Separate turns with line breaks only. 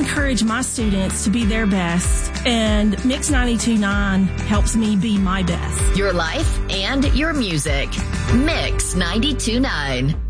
encourage my students to be their best, and Mix 92.9 helps me be my best.
Your life and your music. Mix 92.9.